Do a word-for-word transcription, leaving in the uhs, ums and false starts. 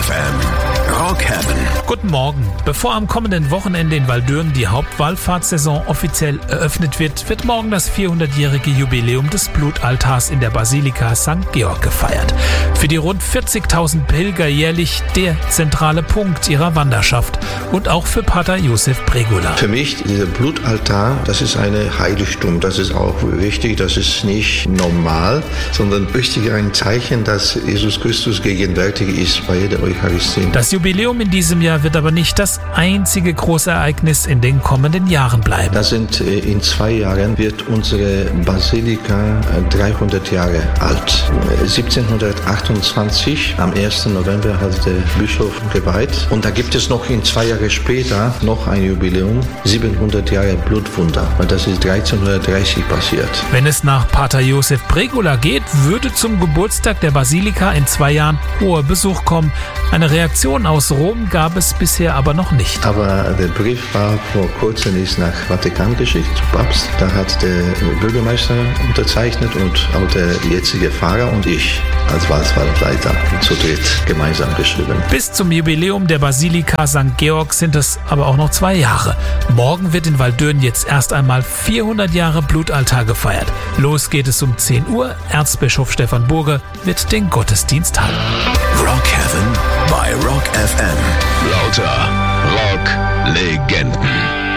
F M. Rock Heaven. Guten Morgen. Bevor am kommenden Wochenende in Waldürn die Hauptwallfahrtssaison offiziell eröffnet wird, wird morgen das vierhundertjährige Jubiläum des Blutaltars in der Basilika Sankt Georg gefeiert. Für die rund vierzigtausend Pilger jährlich der zentrale Punkt ihrer Wanderschaft und auch für Pater Josef Bregula. Für mich, dieser Blutaltar, das ist eine Heiligtum. Das ist auch wichtig, das ist nicht normal, sondern wichtig ein Zeichen, dass Jesus Christus gegenwärtig ist bei jeder Eucharistie. Das Jubiläum in diesem Jahr wird aber nicht das einzige große Ereignis in den kommenden Jahren bleiben. Das sind in zwei Jahren wird unsere Basilika dreihundert Jahre alt. siebzehnhundertachtundzwanzig, am ersten November hat der Bischof geweiht. Und da gibt es noch in zwei Jahre später noch ein Jubiläum, siebenhundert Jahre Blutwunder. Und das ist dreizehnhundertdreißig passiert. Wenn es nach Pater Josef Bregula geht, würde zum Geburtstag der Basilika in zwei Jahren hoher Besuch kommen. Eine Reaktion aus Rom gab es bisher aber noch nicht. Aber der Brief war vor kurzem ist nach Vatikan geschickt, zum Papst. Da hat der Bürgermeister unterzeichnet und auch der jetzige Pfarrer und ich als Wallfahrtsleiter zu dritt gemeinsam geschrieben. Bis zum Jubiläum der Basilika Sankt Georg sind es aber auch noch zwei Jahre. Morgen wird in Waldürn jetzt erst einmal vierhundert Jahre Blutaltar gefeiert. Los geht es um zehn Uhr. Erzbischof Stefan Burge wird den Gottesdienst halten. Rock Heaven bei Rock F M. Lauter Rock-Legenden.